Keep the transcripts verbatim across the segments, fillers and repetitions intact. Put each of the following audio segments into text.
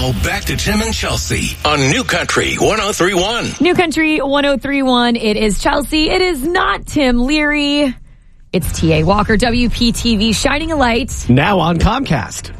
Now, back to Tim and Chelsea on New Country one oh three point one. New Country one oh three point one. It is Chelsea. It is not Tim Leary. It's T A. Walker, W P T V, shining a light. Now on Comcast.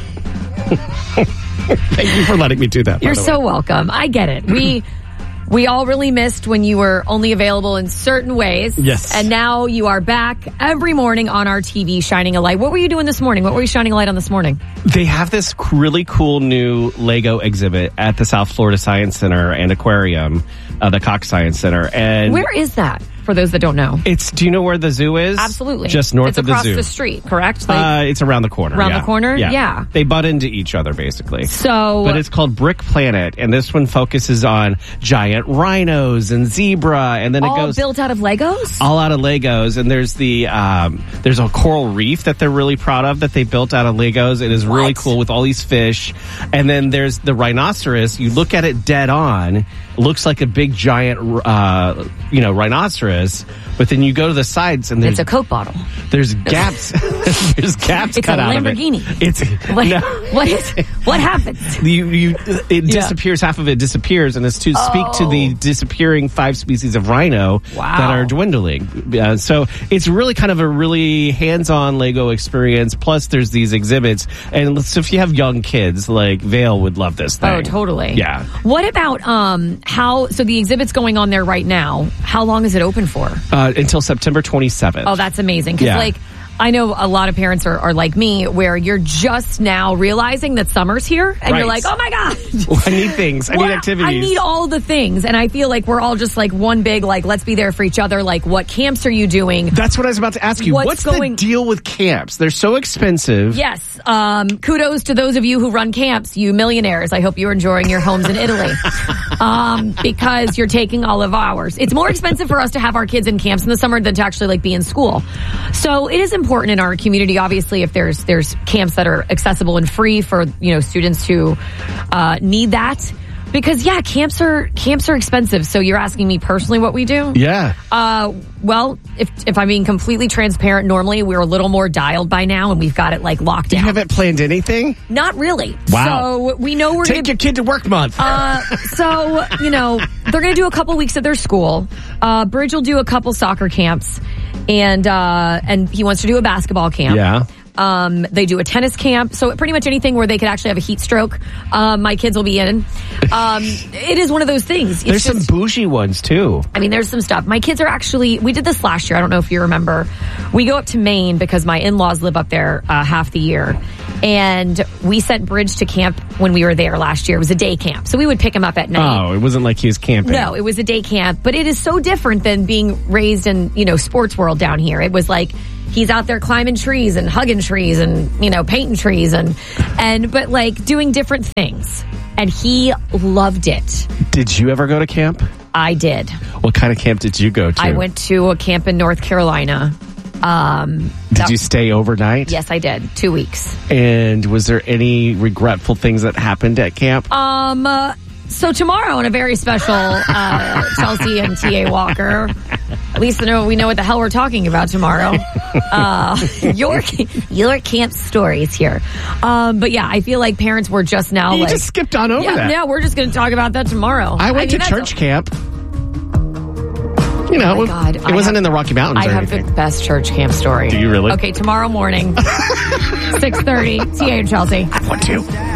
Thank you for letting me do that. You're so welcome. I get it. We... We all really missed when you were only available in certain ways. Yes. And now you are back every morning on our T V shining a light. What were you doing this morning? What were you shining a light on this morning? They have this really cool new Lego exhibit at the South Florida Science Center and Aquarium, uh, the Cox Science Center. And where is that? For those that don't know. It's, do you know where the zoo is? Absolutely. Just north it's of the zoo. It's across the street, correct? Like, uh, it's around the corner. Around yeah. the corner? Yeah. yeah. They butt into each other, basically. So, but it's called Brick Planet, and this one focuses on giant rhinos and zebra, and then all it goes... built out of Legos? All out of Legos, and there's the, um, there's a coral reef that they're really proud of that they built out of Legos. It is what? really cool with all these fish. And then there's the rhinoceros. You look at it dead on, it looks like a big giant, uh, you know, rhinoceros. But then you go to the sides and there's it's a Coke bottle. There's gaps. there's gaps it's cut a out of it. Lamborghini. It's what, no. what is what happens? You you it yeah. disappears. Half of it disappears, and it's to oh. speak to the disappearing five species of rhino wow. that are dwindling. Uh, so it's really kind of a really hands-on Lego experience. Plus, there's these exhibits, and so if you have young kids, like Vale would love this thing. Oh, totally. Yeah. What about um how? So the exhibit's going on there right now. How long is it open for? Uh, until September twenty-seventh. Oh, that's amazing. Because, yeah. like, I know a lot of parents are, are like me, where you're just now realizing that summer's here, and right. you're like, oh my God. Well, I need things. I well, need activities. I need all the things. And I feel like we're all just like one big, like, let's be there for each other. Like, what camps are you doing? That's what I was about to ask you. What's, What's going- the deal with camps? They're so expensive. Yes. Um, kudos to those of you who run camps, you millionaires. I hope you're enjoying your homes in Italy. um, because you're taking all of ours. It's more expensive for us to have our kids in camps in the summer than to actually like be in school. So it is important in our community. Obviously, if there's there's camps that are accessible and free for, you know, students who uh, need that. Because, yeah, camps are camps are expensive. So you're asking me personally what we do? Yeah. Uh, well, if if I'm being completely transparent, normally we're a little more dialed by now, and we've got it like locked down. You haven't planned anything? Not really. Wow. So we know we're Take gonna, your kid to work month. Uh, so, you know, they're going to do a couple weeks at their school. Uh, Bridge will do a couple soccer camps, and uh, and he wants to do a basketball camp. Yeah. Um, they do a tennis camp. So pretty much anything where they could actually have a heat stroke, um, my kids will be in. Um, it is one of those things. It's There's just, some bougie ones, too. I mean, there's some stuff. My kids are actually, we did this last year. I don't know if you remember. We go up to Maine because my in-laws live up there uh, half the year. And we sent Bridge to camp when we were there last year. It was a day camp. So we would pick him up at night. Oh, it wasn't like he was camping. No, it was a day camp. But it is so different than being raised in, you know, sports world down here. It was like, he's out there climbing trees and hugging trees and, you know, painting trees and, and, but like doing different things. And he loved it. Did you ever go to camp? I did. What kind of camp did you go to? I went to a camp in North Carolina. Um, did that, you stay overnight? Yes, I did. Two weeks. And was there any regretful things that happened at camp? Um, uh, so tomorrow on a very special uh, Chelsea and T A. Walker, at least we know, we know what the hell we're talking about tomorrow. Uh, your your camp stories here. Um, but yeah, I feel like parents were just now you like just skipped on over yeah, that. Yeah, we're just going to talk about that tomorrow. I went I mean, to church a, camp. You know, oh my God, it I wasn't have, in the Rocky Mountains I or have anything. the best church camp story. Do you really? Okay, tomorrow morning, six thirty, T A and Chelsea. I want to.